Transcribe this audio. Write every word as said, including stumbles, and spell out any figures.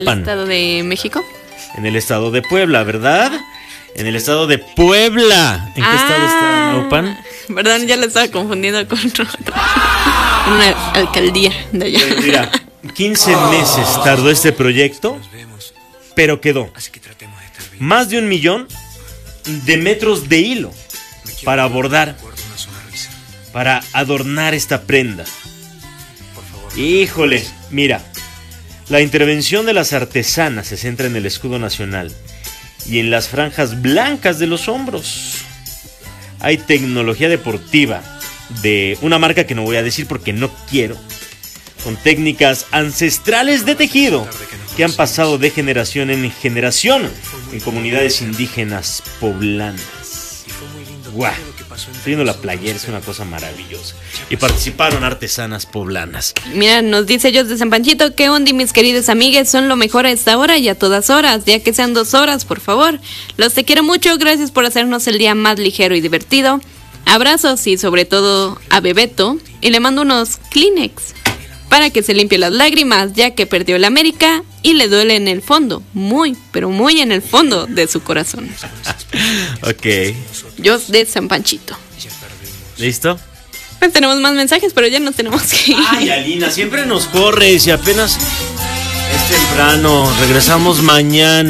¿El Estado de México? En el estado de Puebla, ¿verdad? En el estado de Puebla. ¿En qué ah, estado está Naupan? Perdón, ya lo estaba confundiendo con otra. Una alcaldía de allá. Pues mira, quince meses tardó este proyecto, pero quedó. Más de un millón de metros de hilo para bordar, para adornar esta prenda. Híjole, mira, la intervención de las artesanas se centra en el escudo nacional y en las franjas blancas de los hombros. Hay tecnología deportiva de una marca que no voy a decir porque no quiero, con técnicas ancestrales de tejido que han pasado de generación en generación en comunidades indígenas poblanas. ¡Guau! Estoy viendo la playera, es una cosa maravillosa. Y participaron artesanas poblanas. Mira, nos dice ellos de San Panchito: ¿qué onda, mis queridos amigues? Son lo mejor a esta hora y a todas horas, ya que sean dos horas, por favor. Los te quiero mucho, gracias por hacernos el día más ligero y divertido. Abrazos y sobre todo a Bebeto. Y le mando unos Kleenex para que se limpie las lágrimas, ya que perdió el América y le duele en el fondo, muy, pero muy en el fondo de su corazón. Ok. Yo de San Panchito. ¿Listo? Pues tenemos más mensajes, pero ya nos tenemos que ir. Ay, Alina, siempre nos corres y apenas es temprano. Regresamos mañana.